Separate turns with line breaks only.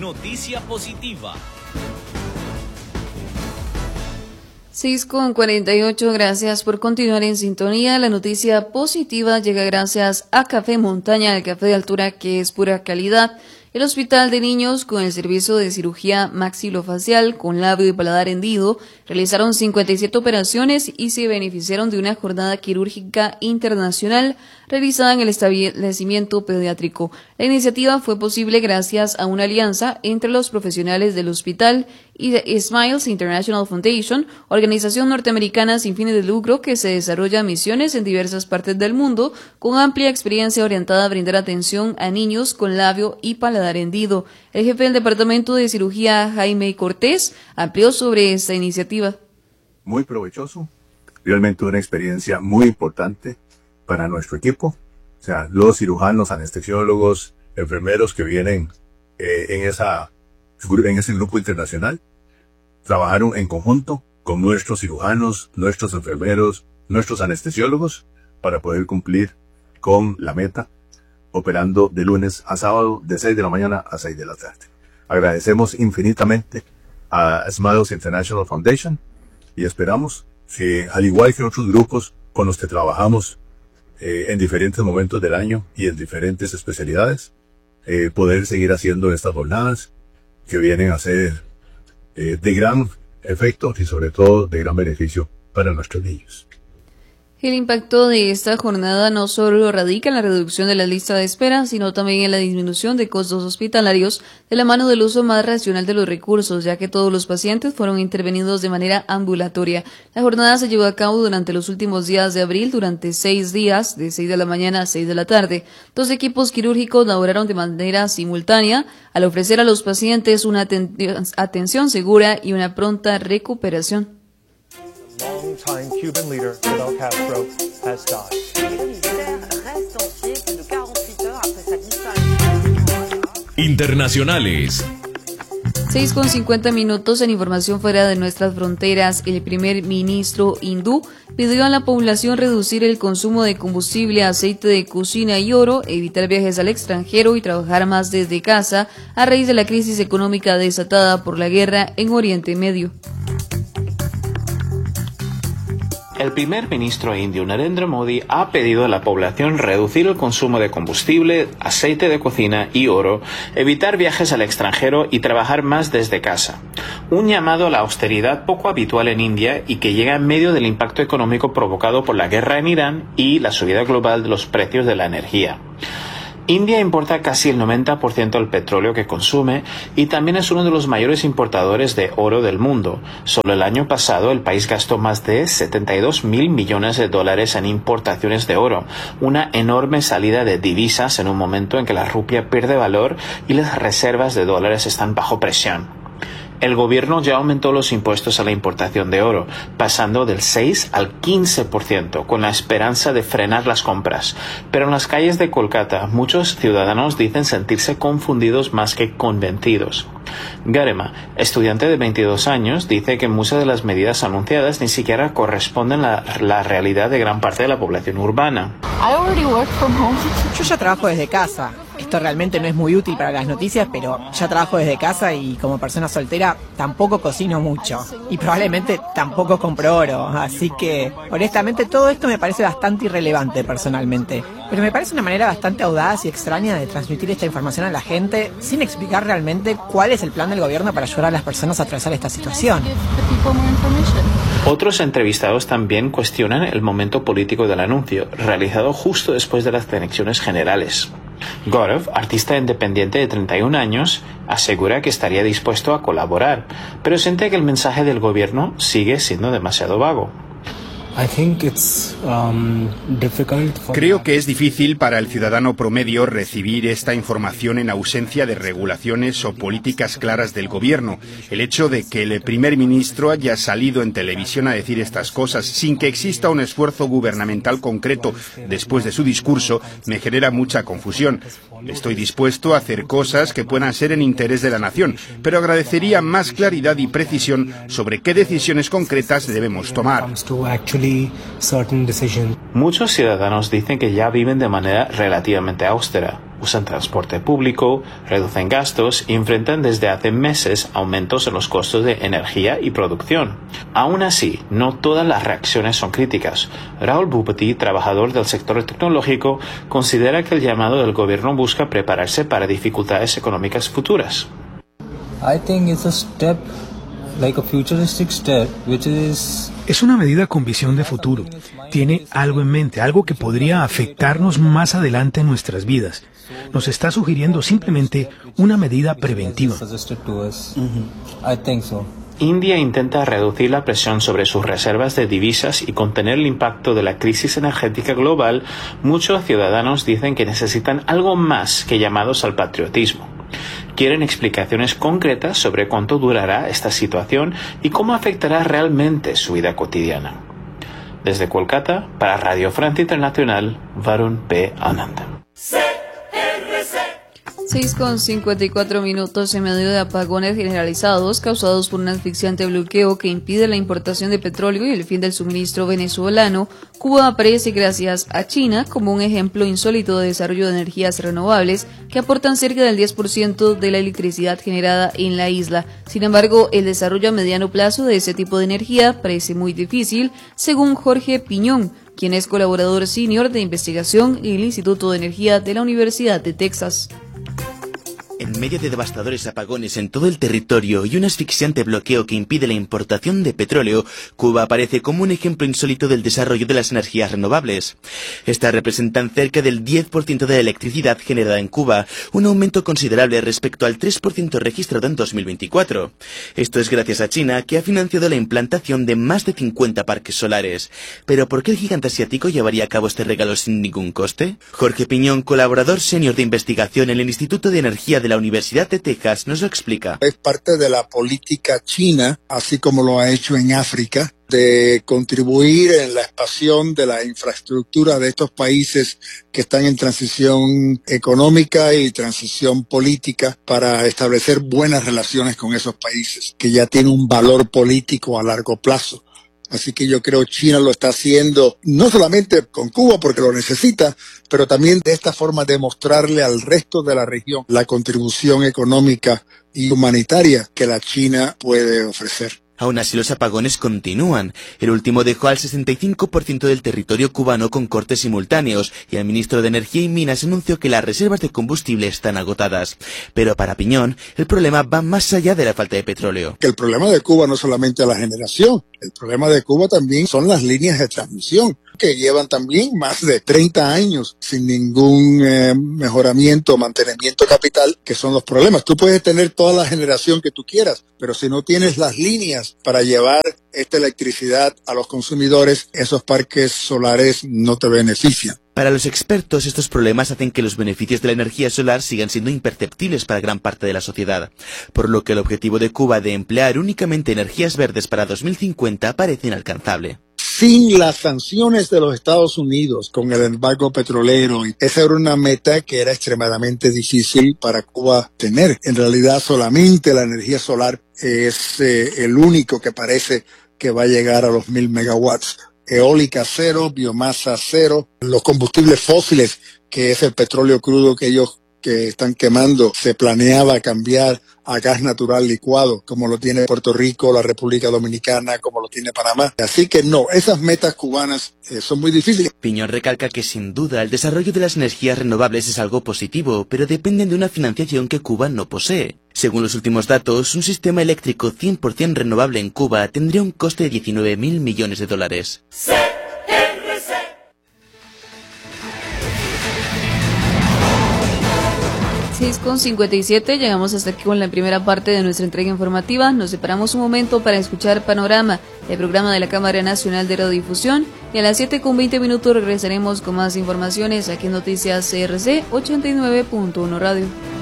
Noticia positiva.
6:48, gracias por continuar en sintonía. La noticia positiva llega gracias a Café Montaña, el café de altura que es pura calidad. El Hospital de Niños, con el servicio de cirugía maxilofacial con labio y paladar hendido, realizaron 57 operaciones y se beneficiaron de una jornada quirúrgica internacional realizada en el establecimiento pediátrico. La iniciativa fue posible gracias a una alianza entre los profesionales del hospital y de Smiles International Foundation, organización norteamericana sin fines de lucro que se desarrolla misiones en diversas partes del mundo, con amplia experiencia orientada a brindar atención a niños con labio y paladar hendido. El jefe del Departamento de Cirugía, Jaime Cortés, amplió sobre esta iniciativa.
Muy provechoso, realmente una experiencia muy importante para nuestro equipo, o sea, los cirujanos, anestesiólogos, enfermeros que vienen en ese grupo internacional, trabajaron en conjunto con nuestros cirujanos, nuestros enfermeros, nuestros anestesiólogos, para poder cumplir con la meta, operando de lunes a sábado, de 6 de la mañana a 6 de la tarde. Agradecemos infinitamente a Smiles International Foundation y esperamos que, al igual que otros grupos con los que trabajamos en diferentes momentos del año y en diferentes especialidades, poder seguir haciendo estas jornadas que vienen a ser de gran efecto y sobre todo de gran beneficio para nuestros niños.
El impacto de esta jornada no solo radica en la reducción de la lista de espera, sino también en la disminución de costos hospitalarios de la mano del uso más racional de los recursos, ya que todos los pacientes fueron intervenidos de manera ambulatoria. La jornada se llevó a cabo durante los últimos días de abril, durante 6 días, de 6 de la mañana a 6 de la tarde. 2 equipos quirúrgicos laboraron de manera simultánea al ofrecer a los pacientes una atención segura y una pronta recuperación.
Long-time Cuban leader Fidel Castro has died.
Internacionales.
6:50 en información fuera de nuestras fronteras. El primer ministro hindú pidió a la población reducir el consumo de combustible, aceite de cocina y oro, evitar viajes al extranjero y trabajar más desde casa a raíz de la crisis económica desatada por la guerra en Oriente Medio.
El primer ministro indio Narendra Modi ha pedido a la población reducir el consumo de combustible, aceite de cocina y oro, evitar viajes al extranjero y trabajar más desde casa. Un llamado a la austeridad poco habitual en India y que llega en medio del impacto económico provocado por la guerra en Irán y la subida global de los precios de la energía. India importa casi el 90% del petróleo que consume y también es uno de los mayores importadores de oro del mundo. Solo el año pasado el país gastó más de 72.000 millones de dólares en importaciones de oro, una enorme salida de divisas en un momento en que la rupia pierde valor y las reservas de dólares están bajo presión. El gobierno ya aumentó los impuestos a la importación de oro, pasando del 6 al 15%, con la esperanza de frenar las compras. Pero en las calles de Kolkata, muchos ciudadanos dicen sentirse confundidos más que convencidos. Garema, estudiante de 22 años, dice que muchas de las medidas anunciadas ni siquiera corresponden a la realidad de gran parte de la población urbana.
Yo ya trabajo desde casa. Esto realmente no es muy útil para las noticias, pero ya trabajo desde casa y como persona soltera tampoco cocino mucho. Y probablemente tampoco compro oro. Así que, honestamente, todo esto me parece bastante irrelevante personalmente. Pero me parece una manera bastante audaz y extraña de transmitir esta información a la gente sin explicar realmente cuál es el plan del gobierno para ayudar a las personas a atravesar esta situación.
Otros entrevistados también cuestionan el momento político del anuncio, realizado justo después de las elecciones generales. Gaurav, artista independiente de 31 años, asegura que estaría dispuesto a colaborar, pero siente que el mensaje del gobierno sigue siendo demasiado vago.
Creo que es difícil para el ciudadano promedio recibir esta información en ausencia de regulaciones o políticas claras del gobierno. El hecho de que el primer ministro haya salido en televisión a decir estas cosas sin que exista un esfuerzo gubernamental concreto después de su discurso me genera mucha confusión. Estoy dispuesto a hacer cosas que puedan ser en interés de la nación, pero agradecería más claridad y precisión sobre qué decisiones concretas debemos tomar.
Muchos ciudadanos dicen que ya viven de manera relativamente austera. usan transporte público, reducen gastos y enfrentan desde hace meses aumentos en los costos de energía y producción. Aún así, no todas las reacciones son críticas. Raúl Bhupathi, trabajador del sector tecnológico, considera que el llamado del gobierno busca prepararse para dificultades económicas futuras.
Es una medida con visión de futuro. Tiene algo en mente, algo que podría afectarnos más adelante en nuestras vidas. Nos está sugiriendo simplemente una medida preventiva.
India intenta reducir la presión sobre sus reservas de divisas y contener el impacto de la crisis energética global. Muchos ciudadanos dicen que necesitan algo más que llamados al patriotismo. Quieren explicaciones concretas sobre cuánto durará esta situación y cómo afectará realmente su vida cotidiana. Desde Kolkata, para Radio Francia Internacional, Varun P. Anand.
6:54 en medio de apagones generalizados causados por un asfixiante bloqueo que impide la importación de petróleo y el fin del suministro venezolano. Cuba aparece gracias a China como un ejemplo insólito de desarrollo de energías renovables que aportan cerca del 10% de la electricidad generada en la isla. Sin embargo, el desarrollo a mediano plazo de ese tipo de energía parece muy difícil, según Jorge Piñón, quien es colaborador senior de investigación en el Instituto de Energía de la Universidad de Texas.
En medio de devastadores apagones en todo el territorio y un asfixiante bloqueo que impide la importación de petróleo, Cuba aparece como un ejemplo insólito del desarrollo de las energías renovables. Estas representan cerca del 10% de la electricidad generada en Cuba, un aumento considerable respecto al 3% registrado en 2024. Esto es gracias a China, que ha financiado la implantación de más de 50 parques solares. ¿Pero por qué el gigante asiático llevaría a cabo este regalo sin ningún coste? Jorge Piñón, colaborador senior de investigación en el Instituto de Energía de la Universidad de Texas, nos lo explica.
Es parte de la política china, así como lo ha hecho en África, de contribuir en la expansión de la infraestructura de estos países que están en transición económica y transición política para establecer buenas relaciones con esos países, que ya tienen un valor político a largo plazo. Así que yo creo que China lo está haciendo no solamente con Cuba porque lo necesita, pero también de esta forma de mostrarle al resto de la región la contribución económica y humanitaria que la China puede ofrecer.
Aún así, los apagones continúan. El último dejó al 65% del territorio cubano con cortes simultáneos y el ministro de Energía y Minas anunció que las reservas de combustible están agotadas. Pero para Piñón, el problema va más allá de la falta de petróleo.
El problema de Cuba no solamente es la generación, el problema de Cuba también son las líneas de transmisión, que llevan también más de 30 años sin ningún mejoramiento o mantenimiento capital, que son los problemas. Tú puedes tener toda la generación que tú quieras, pero si no tienes las líneas para llevar esta electricidad a los consumidores, esos parques solares no te benefician.
Para los expertos, estos problemas hacen que los beneficios de la energía solar sigan siendo imperceptibles para gran parte de la sociedad, por lo que el objetivo de Cuba de emplear únicamente energías verdes para 2050 parece inalcanzable.
Sin las sanciones de los Estados Unidos con el embargo petrolero, esa era una meta que era extremadamente difícil para Cuba tener. En realidad solamente la energía solar es el único que parece que va a llegar a los 1000 megawatts. Eólica cero, biomasa cero, los combustibles fósiles, que es el petróleo crudo que ellos que están quemando, se planeaba cambiar a gas natural licuado, como lo tiene Puerto Rico, la República Dominicana, como lo tiene Panamá. Así que no, esas metas cubanas son muy difíciles.
Piñón recalca que sin duda el desarrollo de las energías renovables es algo positivo, pero dependen de una financiación que Cuba no posee. Según los últimos datos, un sistema eléctrico 100% renovable en Cuba tendría un coste de $19.000 millones.
6:57, llegamos hasta aquí con la primera parte de nuestra entrega informativa. Nos separamos un momento para escuchar Panorama, el programa de la Cámara Nacional de Radiodifusión, y a las 7:20 regresaremos con más informaciones aquí en Noticias CRC 89.1 Radio.